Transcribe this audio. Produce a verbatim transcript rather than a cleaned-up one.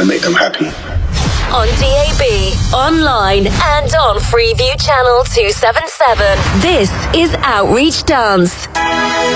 to make them happy. On D A B, online, and on Freeview Channel two seventy-seven. This is Outreach Dance.